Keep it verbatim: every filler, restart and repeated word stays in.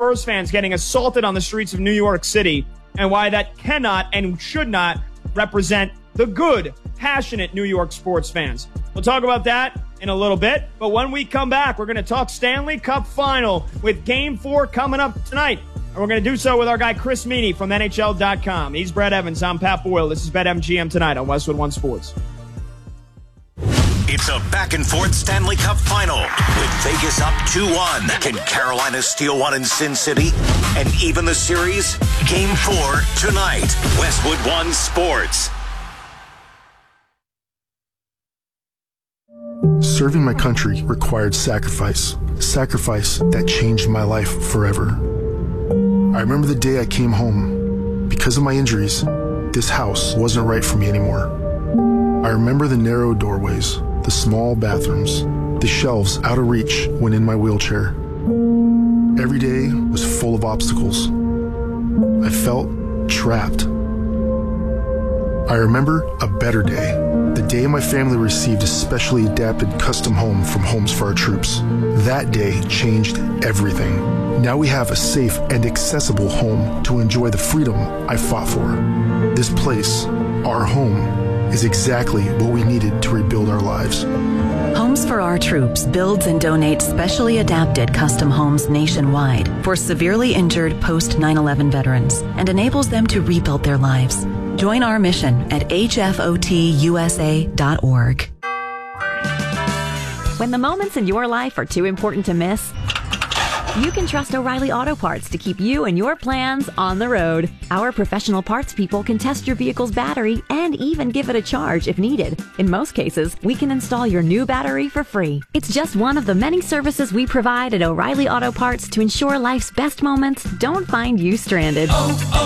Spurs fans getting assaulted on the streets of New York City, and why that cannot and should not represent the good, passionate New York sports fans. We'll talk about that in a little bit, but when we come back, we're going to talk Stanley Cup Final with Game four coming up tonight. And we're going to do so with our guy Chris Meany from N H L dot com. He's Brett Evans. I'm Pat Boyle. This is BetMGM tonight on Westwood One Sports. It's a back-and-forth Stanley Cup Final with Vegas up two one. Can Carolina steal one in Sin City and even the series? Game four tonight. Westwood One Sports. Serving my country required sacrifice. Sacrifice that changed my life forever. I remember the day I came home. Because of my injuries, this house wasn't right for me anymore. I remember the narrow doorways, the small bathrooms, the shelves out of reach when in my wheelchair. Every day was full of obstacles. I felt trapped. I remember a better day, the day my family received a specially adapted custom home from Homes for Our Troops. That day changed everything. Now we have a safe and accessible home to enjoy the freedom I fought for. This place, our home, is exactly what we needed to rebuild our lives. Homes for Our Troops builds and donates specially adapted custom homes nationwide for severely injured post nine eleven veterans and enables them to rebuild their lives. Join our mission at H F O T U S A dot org. When the moments in your life are too important to miss, you can trust O'Reilly Auto Parts to keep you and your plans on the road. Our professional parts people can test your vehicle's battery and even give it a charge if needed. In most cases, we can install your new battery for free. It's just one of the many services we provide at O'Reilly Auto Parts to ensure life's best moments don't find you stranded. Oh, oh.